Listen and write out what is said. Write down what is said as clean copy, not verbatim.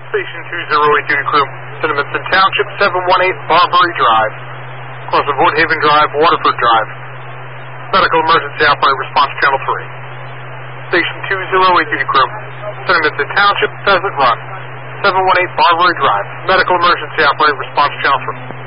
Station 208 duty crew, Cinnamonston Township, 718 Barbary Drive. Close to Woodhaven Drive, Waterford Drive. Medical emergency operator response channel 3. Station 208 duty crew, Cinnamonston Township, Pheasant Run, 718 Barbary Drive. Medical emergency operator response channel 3.